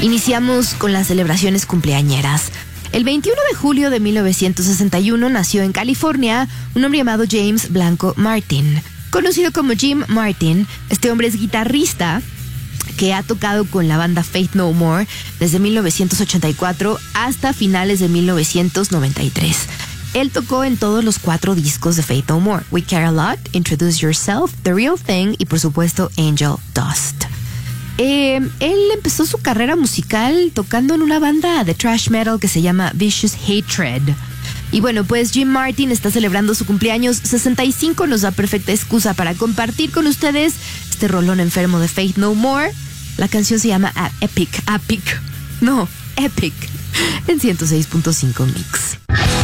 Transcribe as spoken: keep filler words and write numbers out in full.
Iniciamos con las celebraciones cumpleañeras. El veintiuno de julio de mil novecientos sesenta y uno nació en California un hombre llamado James Blanco Martin. Conocido como Jim Martin, este hombre es guitarrista que ha tocado con la banda Faith No More desde mil novecientos ochenta y cuatro hasta finales de mil novecientos noventa y tres. Él tocó en todos los cuatro discos de Faith No More: We Care a Lot, Introduce Yourself, The Real Thing y por supuesto Angel Dust. Eh, él empezó su carrera musical tocando en una banda de thrash metal que se llama Vicious Hatred. Y bueno, pues Jim Martin está celebrando su cumpleaños sesenta y cinco, nos da perfecta excusa para compartir con ustedes este rolón enfermo de Faith No More. La canción se llama Epic, Epic, no, Epic, en ciento seis punto cinco Mix.